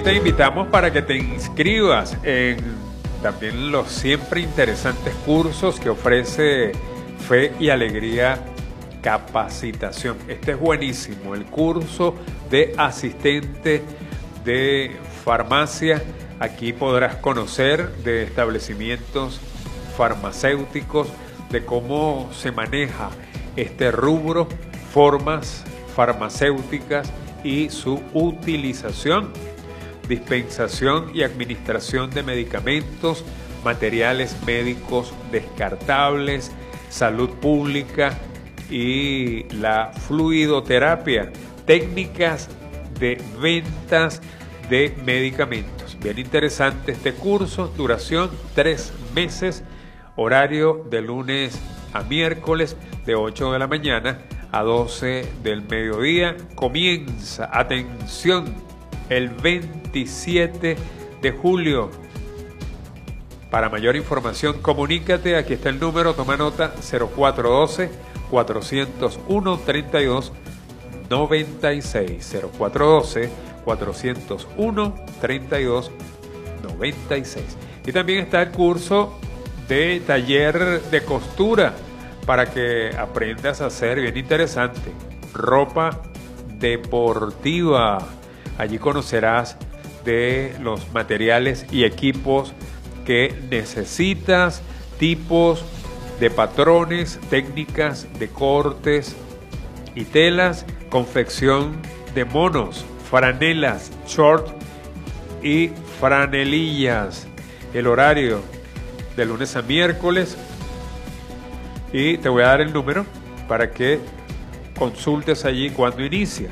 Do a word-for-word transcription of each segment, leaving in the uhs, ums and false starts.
y te invitamos para que te inscribas en también los siempre interesantes cursos que ofrece Fe y Alegría Capacitación. Este es buenísimo, el curso de asistente de farmacia. Aquí podrás conocer de establecimientos farmacéuticos, de cómo se maneja este rubro, formas farmacéuticas y su utilización, dispensación y administración de medicamentos, materiales médicos descartables, salud pública y la fluidoterapia, técnicas de ventas de medicamentos. Bien interesante este curso, duración tres meses, horario de lunes a miércoles de ocho de la mañana a doce del mediodía. Comienza, atención, el veintisiete de julio. Para mayor información, comunícate, aquí está el número, toma nota, cero cuatro uno dos, cuatro cero uno, tres dos nueve seis, cero cuatro uno dos, cuatro cero uno, tres dos nueve seis. Y también está el curso de taller de costura para que aprendas a hacer, bien interesante, ropa deportiva. Allí conocerás de los materiales y equipos que necesitas, tipos de patrones, técnicas de cortes y telas, confección de monos, franelas, short y franelillas. El horario de lunes a miércoles, y te voy a dar el número para que consultes allí cuando inicia.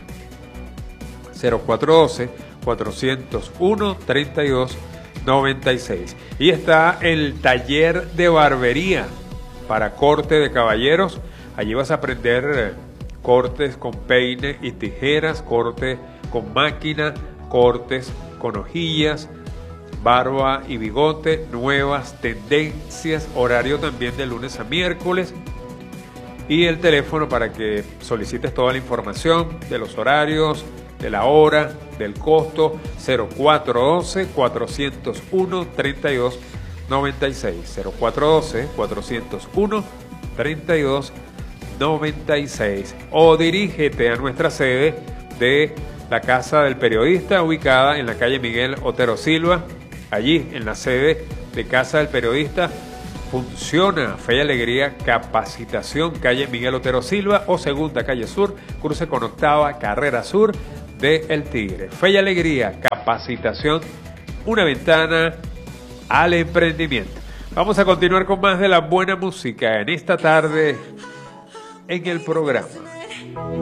cero cuatro uno dos, cuatro cero uno, tres dos nueve seis. Y está el taller de barbería para corte de caballeros. Allí vas a aprender cortes con peine y tijeras, corte con máquina, cortes con hojillas, barba y bigote, nuevas tendencias, horario también de lunes a miércoles. Y el teléfono para que solicites toda la información de los horarios, de la hora, del costo, cero cuatro uno dos, cuatro cero uno, tres dos nueve seis, cero cuatro uno dos, cuatro cero uno, tres dos nueve seis. O dirígete a nuestra sede de la Casa del Periodista, ubicada en la calle Miguel Otero Silva. Allí, en la sede de Casa del Periodista, funciona Fe y Alegría Capacitación, calle Miguel Otero Silva, o segunda calle sur, cruce con octava carrera sur de El Tigre. Fe y Alegría Capacitación, una ventana al emprendimiento. Vamos a continuar con más de la buena música en esta tarde en el programa.